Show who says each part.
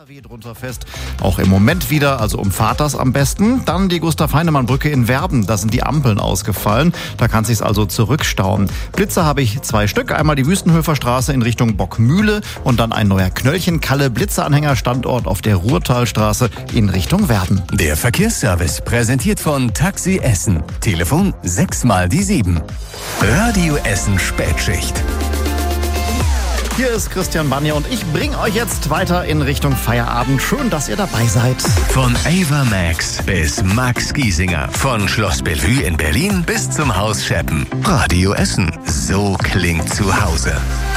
Speaker 1: LKW drunter fest. Auch im Moment wieder, also umfahrt das am besten. Dann die Gustav-Heinemann-Brücke in Werben. Da sind die Ampeln ausgefallen. Da kann es sich also zurückstauen. Blitzer habe ich 2 Stück. Einmal die Wüstenhöfer Straße in Richtung Bockmühle und dann ein neuer Knöllchen-Kalle-Blitzeranhängerstandort auf der Ruhrtalstraße in Richtung Werben.
Speaker 2: Der Verkehrsservice präsentiert von Taxi Essen. Telefon 6x7. Radio Essen Spätschicht.
Speaker 1: Hier ist Christian Banja und ich bringe euch jetzt weiter in Richtung Feierabend. Schön, dass ihr dabei seid.
Speaker 2: Von Ava Max bis Max Giesinger. Von Schloss Bellevue in Berlin bis zum Haus Scheppen. Radio Essen. So klingt zu Hause.